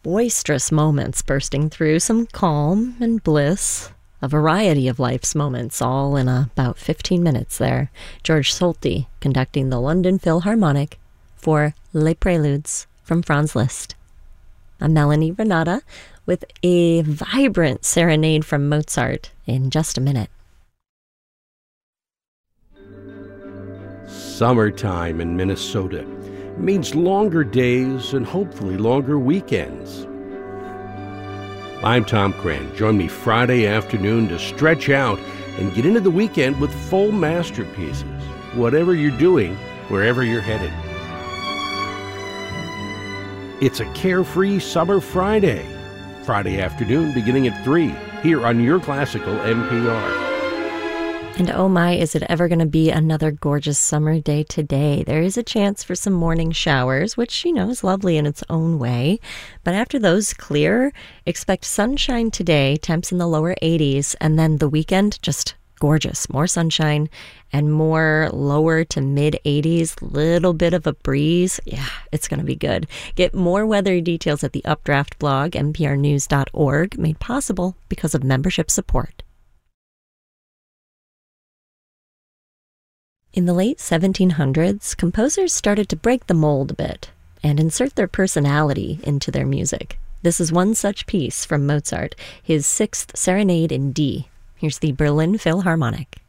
boisterous moments bursting through, some calm and bliss, a variety of life's moments, all in about 15 minutes there. George Solti conducting the London Philharmonic for Les Preludes from Franz Liszt. I'm Melanie Renata with a vibrant serenade from Mozart in just a minute. Summertime in Minnesota means longer days and hopefully longer weekends. I'm Tom Cran. Join me Friday afternoon to stretch out and get into the weekend with full masterpieces, whatever you're doing, wherever you're headed. It's a carefree summer Friday afternoon beginning at 3 here on your classical NPR. And oh my, is it ever going to be another gorgeous summer day today? There is a chance for some morning showers, which, is lovely in its own way. But after those clear, expect sunshine today, temps in the lower 80s, and then the weekend, just gorgeous. More sunshine and more lower to mid 80s, little bit of a breeze. Yeah, it's going to be good. Get more weather details at the Updraft blog, nprnews.org, made possible because of membership support. In the late 1700s, composers started to break the mold a bit and insert their personality into their music. This is one such piece from Mozart, his 6th Serenade in D. Here's the Berlin Philharmonic.